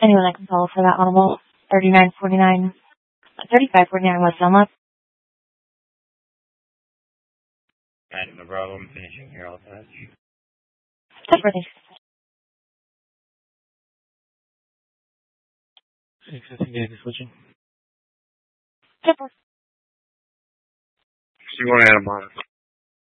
Anyone that can follow for that automobile, 3549 West Dunlap. And no problem, finishing here all touch. That's perfect. Accepting data switching. Super. See what I had a monitor.